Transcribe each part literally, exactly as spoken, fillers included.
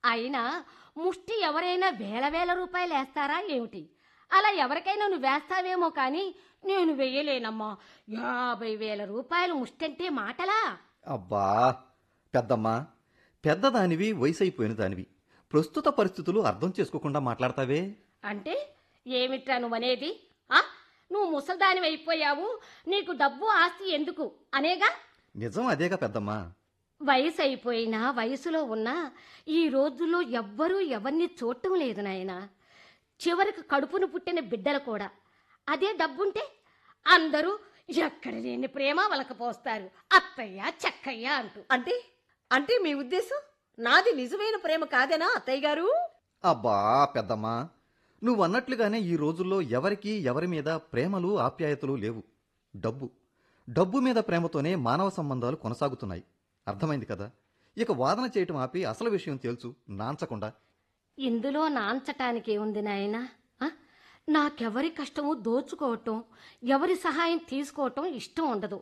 అయినా ముష్టి ఎవరైనా వేల వేల రూపాయలు వేస్తారా ఏమిటి? అలా ఎవరికైనా నువ్వు వేస్తావేమో కానీ నేను వెయ్యలేనమ్మా. యాభై వేల రూపాయలు ముష్టంటే మాటలా? అబ్బా పెద్దమ్మా, పెద్దదానివి, వయసైపోయిన దానివి, ప్రస్తుత పరిస్థితులు అర్థం చేసుకోకుండా మాట్లాడతావే. అంటే ఏమిట్రా నువ్వనేది? ఆ నువ్వు ముసల్దానివి అయిపోయావు, నీకు డబ్బు ఆస్తి ఎందుకు అనేగా? నిజం అదేగా పెద్దమ్మా. వయసు అయిపోయినా వయసులో ఉన్నా ఈ రోజుల్లో ఎవ్వరూ ఎవరిని చూడటం లేదు నాయనా. చివరికి కడుపును పుట్టిన బిడ్డలు కూడా అదే డబ్బుంటే అందరూ ఎక్కడ లేని ప్రేమ వలకపోస్తారు, అత్తయ్య చక్కయ్య అంటూ. అంటే అంటే మీ ఉద్దేశం నాది నిజమైన ప్రేమ కాదేనా అత్తయ్య గారు? అబ్బా పెద్దమ్మా, నువ్వన్నట్లుగానే ఈ రోజుల్లో ఎవరికి ఎవరి మీద ప్రేమలు ఆప్యాయతలు లేవు. డబ్బు డబ్బు మీద ప్రేమతోనే మానవ సంబంధాలు కొనసాగుతున్నాయి. అర్థమైంది కదా? ఇక వాదన చేయటం ఆపి అసలు విషయం తేల్చు, నాంచకుండా. ఇందులో నాంచటానికి ఏముంది నాయనా? ఆ? నాకెవరి కష్టము దోచుకోవటం, ఎవరి సహాయం తీసుకోవటం ఇష్టం ఉండదు.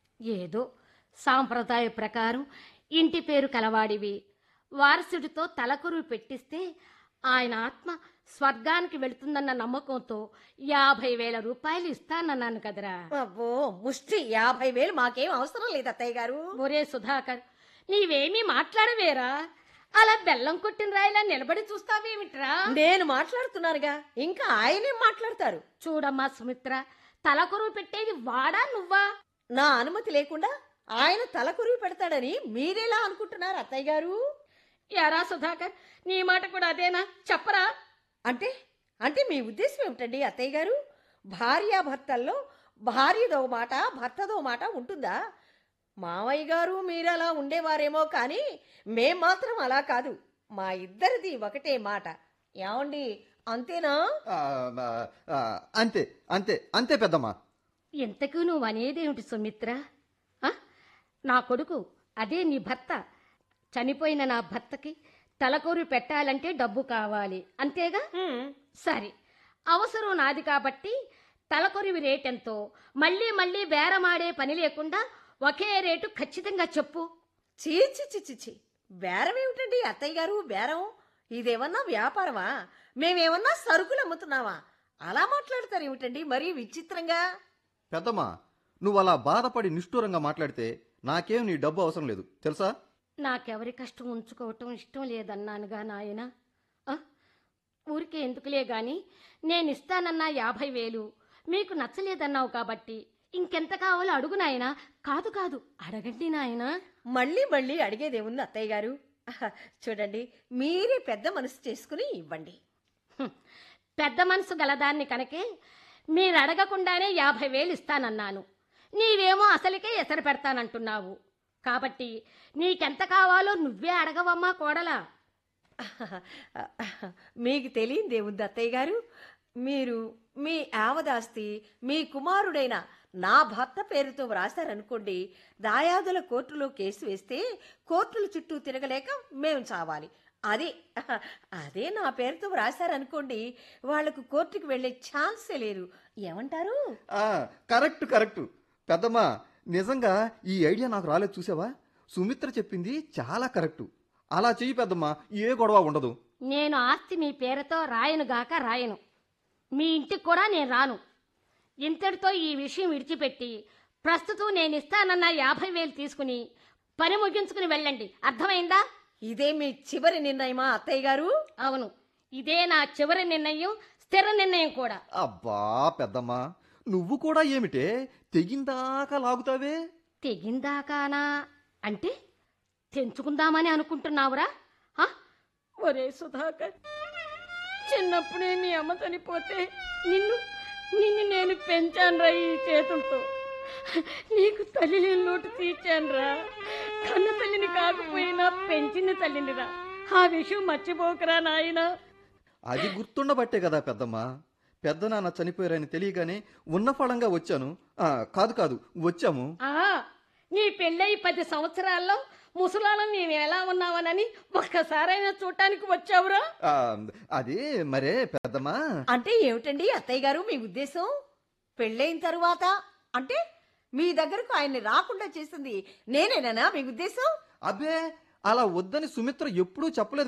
ఏదో సాంప్రదాయ ప్రకారం ఇంటి పేరు కలవాడివి, వారసుడితో తలకొరువు పెట్టిస్తే ఆయన ఆత్మ స్వర్గానికి వెళుతుందన్న నమ్మకంతో యాభై వేల రూపాయలు ఇస్తానన్నాను కదరా. అబ్బో ముష్టి యాభై వేలు మాకేం అవసరం లేదు అత్తయ్య గారు. ఒరే సుధాకర్, నీవేమీ మాట్లాడవేరా? అలా బెల్లం కొట్టిన రాయిలా నిలబడి చూస్తావేమిట్రా? నేను మాట్లాడుతున్నానుగా, ఇంకా ఆయనేం మాట్లాడతారు? చూడమ్మా సుమిత్ర, తలకొరువు పెట్టేది వాడా నువ్వా? నా అనుమతి లేకుండా ఆయన తలకొరివి పెడతాడని మీరెలా అనుకుంటున్నారు అత్తయ్య గారు? యారా సుధాకర్, నీ మాట కూడా అదేనా? చెప్పరా. అంటే అంటే మీ ఉద్దేశం ఏమిటండి అత్తయ్య గారు? భార్యాభర్తల్లో భార్యదో మాట భర్తదో మాట ఉంటుందా? మావయ్య గారు మీరలా ఉండేవారేమో కానీ మేం మాత్రం అలా కాదు. మా ఇద్దరిది ఒకటే మాట. ఏమండి, అంతేనా? ఆ, ఆ, అంతే అంతే అంతే పెద్దమ్మా. ఇంతకు నువ్వు అనేదేమిటి సుమిత్ర? ఆ? నా కొడుకు, అదే నీ భర్త, చనిపోయిన నా భర్తకి తలకొరు పెట్టాలంటే డబ్బు కావాలి అంతేగా? సరే, అవసరం నాది కాబట్టి తలకొరివి రేటెంతో మళ్ళీ మళ్ళీ బేరమాడే పని లేకుండా ఒకే రేటు ఖచ్చితంగా చెప్పు. చీచి చిచి, బేరం ఏమిటండి అత్తయ్య గారు? బేరం ఇదేమన్నా వ్యాపారమా? మేమేమన్నా సరుకులు అమ్ముతున్నావా? అలా మాట్లాడతారు ఏమిటండి మరీ విచిత్రంగా? పెద్దమ్మా, నువ్వు అలా బాధపడి నిష్ఠూరంగా మాట్లాడితే నాకేం నీ డబ్బు అవసరం లేదు తెలుసా? నాకెవరి కష్టం ఉంచుకోవటం ఇష్టం లేదన్నానుగా నాయన. ఊరికే ఎందుకులే గాని నేను ఇస్తానన్నా యాభై వేలు మీకు నచ్చలేదన్నావు కాబట్టి ఇంకెంత కావాలో అడుగు నాయనా. కాదు కాదు అడగండి నాయన. మళ్ళీ మళ్ళీ అడిగేదేముంది అత్తయ్య గారు? చూడండి, మీరే పెద్ద మనసు చేసుకుని ఇవ్వండి. పెద్ద మనసు గలదాన్ని కనుకే మీరు అడగకుండానే యాభై వేలు ఇస్తానన్నాను. నీవేమో అసలుకే ఎసరు పెడతానంటున్నావు. కాబట్టి నీకెంత కావాలో నువ్వే అడగవమ్మా కోడలా. మీకు తెలియదేముంది అత్తయ్య గారు? మీరు మీ ఆవదాస్తి మీ కుమారుడైన నా భర్త పేరుతో వ్రాశారనుకోండి, దాయాదుల కోర్టులో కేసు వేస్తే కోర్టుల చుట్టూ తిరగలేక మేము చావాలి. అదే అదే నా పేరుతో వ్రాశారనుకోండి, వాళ్లకు కోర్టుకు వెళ్లే ఛాన్సే లేదు. ఏమంటారు? కరెక్ట్ కరెక్ట్ పెద్దమ్మా, నిజంగా ఈ ఐడియా నాకు రాలేదు చూసావా? సుమిత్ర చెప్పింది చాలా కరెక్టు. అలా చెయ్యి పెద్దమ్మా, ఏ గొడవ ఉండదు. నేను ఆస్తి మీ పేరుతో రాయనుగాక రాయను, మీ ఇంటికి కూడా నేను రాను. ఇంతటితో ఈ విషయం విడిచిపెట్టి ప్రస్తుతం నేను ఇస్తానన్న యాభై వేలు తీసుకుని పని ముగించుకుని వెళ్ళండి. అర్థమైందా? ఇదే మీ చివరి నిర్ణయమా అత్తయ్య గారు? అవును, ఇదే నా చివరి నిర్ణయం, స్థిర నిర్ణయం కూడా. అబ్బా పెద్దమ్మా, నువ్వు కూడా ఏమిటే తెగిందాకా లాగుతావే? తెగిందాకానా అంటే తెంచుకుందామని అనుకుంటున్నావురా? ఒరే సుధాకర్, చిన్నప్పుడే మీ అమ్మ చనిపోతే నిన్ను నిన్ను నేను పెంచానురా ఈ చేతులతో. నీకు తల్లి లేని లోటు తీర్చానురా. కన్న తల్లిని కాకపోయినా పెంచిన తల్లినిరా. ఆ విషయం మర్చిపోకరా నాయనా. అది గుర్తుండబట్టే కదా పెద్దమ్మా, పెద్ద నాన్న చనిపోయారని తెలియగానే ఉన్న ఫలంగా వచ్చాను. కాదు కాదు వచ్చాము. నీ పెళ్ళయి పది సంవత్సరాల్లో ముసలాళ్ళని నేను ఎలా ఉన్నావనని ఒక్కసారైనా చూడటానికి వచ్చావురా? అదే మరే పెద్దమ్మా. అంటే ఏమిటండి అత్తయ్య గారు మీ ఉద్దేశం? పెళ్ళైన తరువాత అంటే మీ దగ్గరకు ఆయన్ని రాకుండా చేసింది నేనేనా మీ ఉద్దేశం? అబ్బే, అలా వద్దని సుమిత్ర ఎప్పుడూ చెప్పలేదు